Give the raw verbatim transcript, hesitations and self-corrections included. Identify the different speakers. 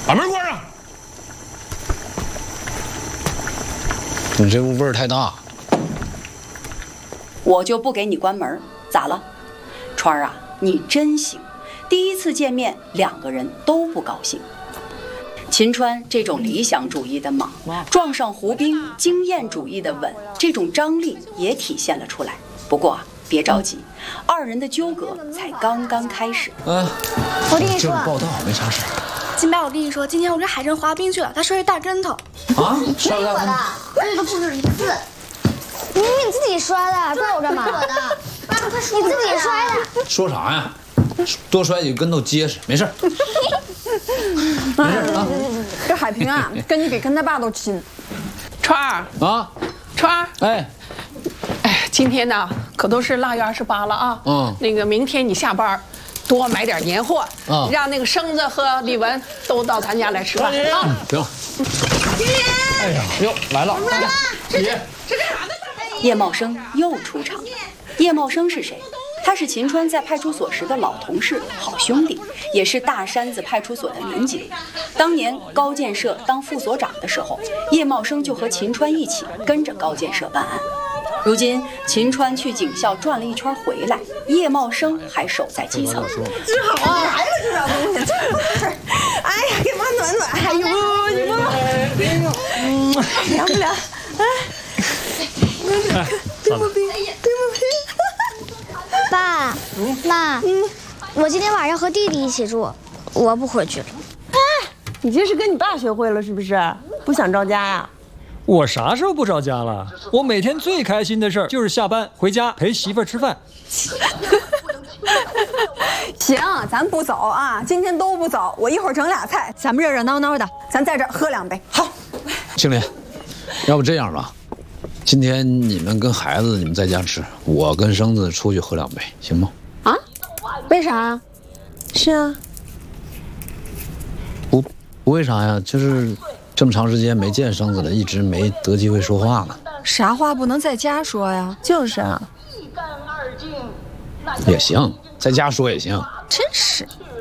Speaker 1: 把门关上。
Speaker 2: 你这屋味儿太大。
Speaker 3: 我就不给你关门，咋了？川儿啊，你真行，第一次见面两个人都不高兴。秦川这种理想主义的莽，撞上胡兵经验主义的稳，这种张力也体现了出来。不过啊，别着急，二人的纠葛才刚刚开始。
Speaker 2: 嗯，
Speaker 4: 我跟你说，
Speaker 2: 报道没啥事。
Speaker 4: 金白，我跟你说，今天我跟海珍滑冰去了，他摔了大跟头。
Speaker 2: 啊？摔了大跟头？
Speaker 5: 而且都不止一次。
Speaker 4: 明明你自己摔的，怪我干嘛？
Speaker 5: 我的，爸爸快说，
Speaker 4: 你自己摔的。
Speaker 2: 说啥呀？多摔几个跟头结实，没事。没事啊。
Speaker 6: 这海平啊，跟你比跟他爸都亲。
Speaker 7: 川儿
Speaker 2: 啊，
Speaker 7: 川儿，
Speaker 2: 哎，
Speaker 7: 哎，今天呢可都是腊月二十八了啊。
Speaker 2: 嗯。
Speaker 7: 那个明天你下班，多买点年货，
Speaker 2: 啊，
Speaker 7: 让那个生子和李文都到咱家来吃饭啊。
Speaker 2: 行。哎呀，哟，来了，
Speaker 3: 姐，这干啥呢？叶茂生又出场了。叶茂生是谁？他是秦川在派出所时的老同事、好兄弟，也是大山子派出所的民警。当年高建设当副所长的时候，叶茂生就和秦川一起跟着高建设办案。如今秦川去警校转了一圈回来，叶茂生还守在基层。
Speaker 6: 真好啊，来了这点东西，真是。哎呀，给妈暖暖。哎呦，你妈，嗯，凉不凉？哎，冰不冰？冰不冰？
Speaker 4: 爸妈，嗯，我今天晚上和弟弟一起住，我不回去了。
Speaker 6: 哎，你这是跟你爸学会了是不是？不想着家呀？
Speaker 8: 我啥时候不着家了？我每天最开心的事儿就是下班回家陪媳妇儿吃饭。
Speaker 6: 行，咱不走啊，今天都不走。我一会儿整俩菜，咱们热热闹闹的，咱在这儿喝两杯。好，
Speaker 2: 青林，要不这样吧，今天你们跟孩子你们在家吃，我跟生子出去喝两杯，行吗？
Speaker 6: 啊？为啥？是啊。
Speaker 2: 不，不为啥呀？就是这么长时间没见生子了，一直没得机会说话呢。
Speaker 6: 啥话不能在家说呀？就是啊。
Speaker 2: 也行，在家说也行。
Speaker 6: 真是。